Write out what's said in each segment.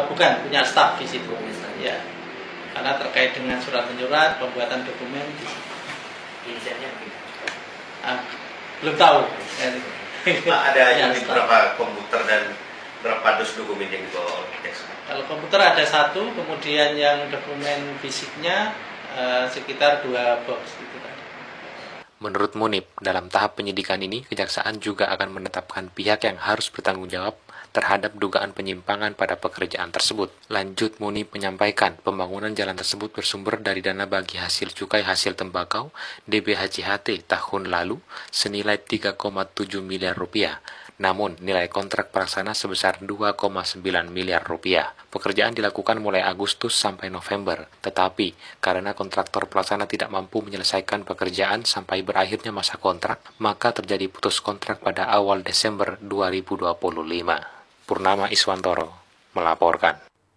Bukan, punya staf di situ. Ya. Karena terkait dengan surat menyurat, pembuatan dokumen. Inisialnya Belum tahu. Pak, ada yang berapa komputer dan berapa dus dokumen yang dibawa oleh jaksa? Kalau komputer ada 1, kemudian yang dokumen fisiknya sekitar 2 box gitu kan. Menurut Munib, dalam tahap penyidikan ini, kejaksaan juga akan menetapkan pihak yang harus bertanggung jawab terhadap dugaan penyimpangan pada pekerjaan tersebut. Lanjut, Munib menyampaikan pembangunan jalan tersebut bersumber dari dana bagi hasil cukai hasil tembakau DBHJHT tahun lalu senilai 3,7 miliar rupiah. Namun, nilai kontrak pelaksana sebesar 2,9 miliar rupiah. Pekerjaan dilakukan mulai Agustus sampai November, tetapi karena kontraktor pelaksana tidak mampu menyelesaikan pekerjaan sampai berakhirnya masa kontrak, maka terjadi putus kontrak pada awal Desember 2025. Purnama Iswantoro melaporkan.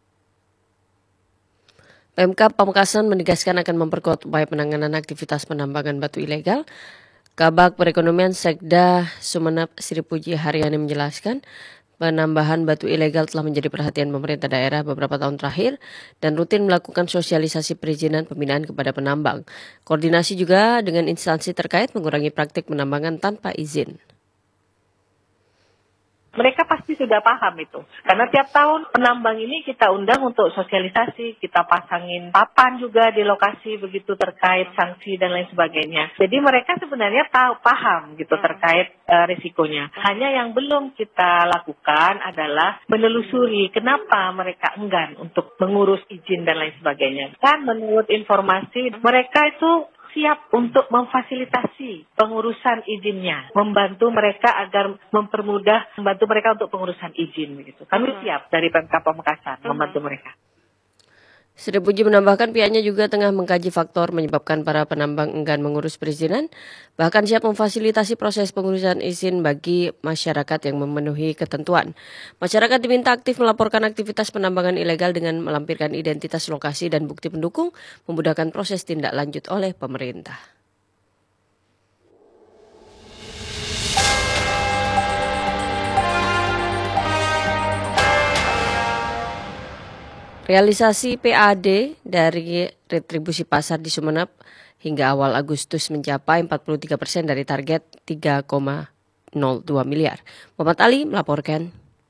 Pemkab Pamekasan menegaskan akan memperkuat upaya penanganan aktivitas penambangan batu ilegal. Kabag Perekonomian Sekda Sumeneb Sri Puji Haryani menjelaskan, penambahan batu ilegal telah menjadi perhatian pemerintah daerah beberapa tahun terakhir dan rutin melakukan sosialisasi perizinan pembinaan kepada penambang. Koordinasi juga dengan instansi terkait mengurangi praktik penambangan tanpa izin. Mereka pasti sudah paham itu. Karena tiap tahun penambang ini kita undang untuk sosialisasi, kita pasangin papan juga di lokasi begitu terkait sanksi dan lain sebagainya. Jadi mereka sebenarnya paham gitu terkait risikonya. Hanya yang belum kita lakukan adalah menelusuri kenapa mereka enggan untuk mengurus izin dan lain sebagainya. Kan menurut informasi mereka itu siap untuk memfasilitasi pengurusan izinnya, membantu mereka agar membantu mereka untuk pengurusan izin begitu. Kami siap dari Pemkab Pamekasan membantu mereka. Sri Puji menambahkan pihaknya juga tengah mengkaji faktor menyebabkan para penambang enggan mengurus perizinan, bahkan siap memfasilitasi proses pengurusan izin bagi masyarakat yang memenuhi ketentuan. Masyarakat diminta aktif melaporkan aktivitas penambangan ilegal dengan melampirkan identitas lokasi dan bukti pendukung, memudahkan proses tindak lanjut oleh pemerintah. Realisasi PAD dari retribusi pasar di Sumeneb hingga awal Agustus mencapai 43% dari target 3,02 miliar. Muhammad Ali melaporkan.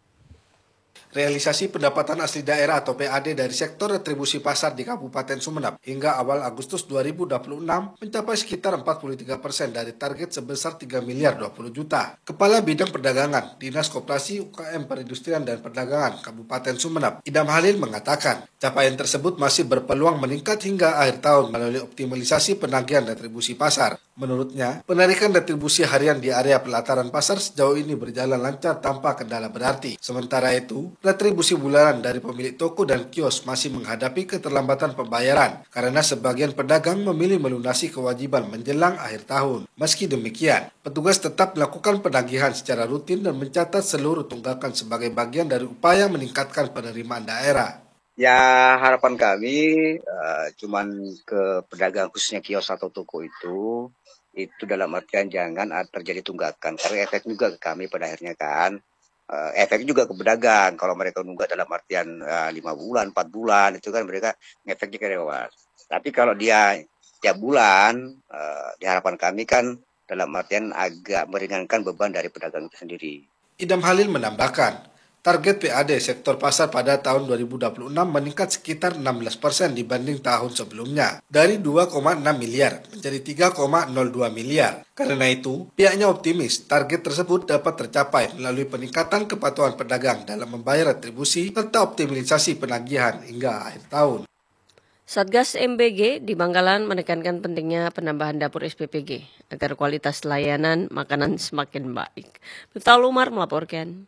Realisasi pendapatan asli daerah atau PAD dari sektor retribusi pasar di Kabupaten Sumeneb hingga awal Agustus 2026 mencapai sekitar 43% dari target sebesar 3 miliar 20 juta. Kepala Bidang Perdagangan, Dinas Koperasi UKM Perindustrian dan Perdagangan Kabupaten Sumeneb, Idam Halil mengatakan, capaian tersebut masih berpeluang meningkat hingga akhir tahun melalui optimalisasi penagihan retribusi pasar. Menurutnya, penarikan retribusi harian di area pelataran pasar sejauh ini berjalan lancar tanpa kendala berarti. Sementara itu, retribusi bulanan dari pemilik toko dan kios masih menghadapi keterlambatan pembayaran karena sebagian pedagang memilih melunasi kewajiban menjelang akhir tahun. Meski demikian, petugas tetap melakukan penagihan secara rutin dan mencatat seluruh tunggakan sebagai bagian dari upaya meningkatkan penerimaan daerah. Ya, harapan kami cuman ke pedagang khususnya kios atau toko itu dalam artian jangan terjadi tunggakan karena efek juga ke kami pada akhirnya kan. Efek juga ke pedagang kalau mereka nunggak dalam artian 5 bulan, 4 bulan itu kan mereka efeknya ke dewas. Tapi kalau dia tiap bulan diharapkan kami kan dalam artian agak meringankan beban dari pedagang itu sendiri. Idam Halil menambahkan, target PAD sektor pasar pada tahun 2026 meningkat sekitar 16% dibanding tahun sebelumnya, dari 2,6 miliar menjadi 3,02 miliar. Karena itu, pihaknya optimis target tersebut dapat tercapai melalui peningkatan kepatuhan pedagang dalam membayar retribusi serta optimalisasi penagihan hingga akhir tahun. Satgas MBG di Bangkalan menekankan pentingnya penambahan dapur SPPG agar kualitas layanan makanan semakin baik. Miftahul Umar melaporkan.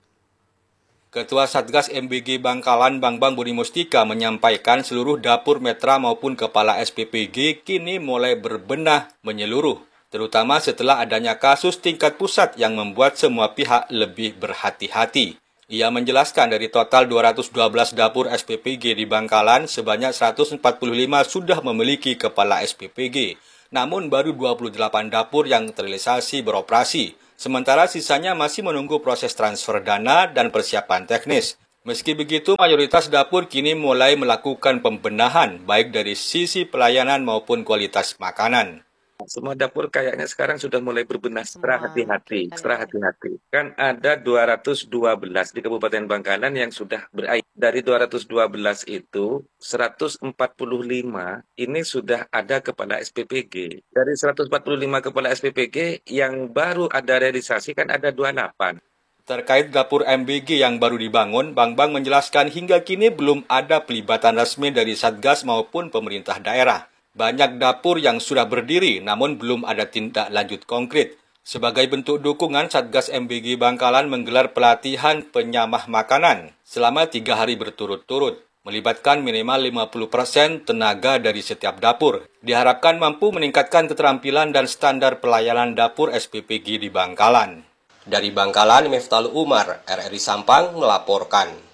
Ketua Satgas MBG Bangkalan Bambang Budi Mustika menyampaikan seluruh dapur metra maupun kepala SPPG kini mulai berbenah menyeluruh, terutama setelah adanya kasus tingkat pusat yang membuat semua pihak lebih berhati-hati. Ia menjelaskan dari total 212 dapur SPPG di Bangkalan, sebanyak 145 sudah memiliki kepala SPPG, namun baru 28 dapur yang terrealisasi beroperasi. Sementara sisanya masih menunggu proses transfer dana dan persiapan teknis. Meski begitu, mayoritas dapur kini mulai melakukan pembenahan, baik dari sisi pelayanan maupun kualitas makanan. Semua dapur kayaknya sekarang sudah mulai berbenah secara hati-hati. Kan ada 212 di Kabupaten Bangkalan yang sudah berair. Dari 212 itu, 145 ini sudah ada kepala SPPG. Dari 145 kepala SPPG yang baru ada realisasi kan ada 28. Terkait dapur MBG yang baru dibangun, Bambang menjelaskan hingga kini belum ada pelibatan resmi dari Satgas maupun pemerintah daerah. Banyak dapur yang sudah berdiri, namun belum ada tindak lanjut konkret. Sebagai bentuk dukungan, Satgas MBG Bangkalan menggelar pelatihan penyamah makanan selama 3 hari berturut-turut, melibatkan minimal 50% tenaga dari setiap dapur. Diharapkan mampu meningkatkan keterampilan dan standar pelayanan dapur SPPG di Bangkalan. Dari Bangkalan, Miftaul Umar, RRI Sampang melaporkan.